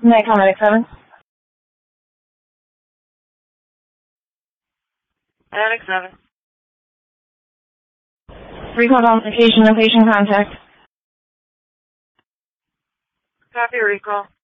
Nightcom Medic 7. Medic 7. Recall identification and patient contact. Copy recall.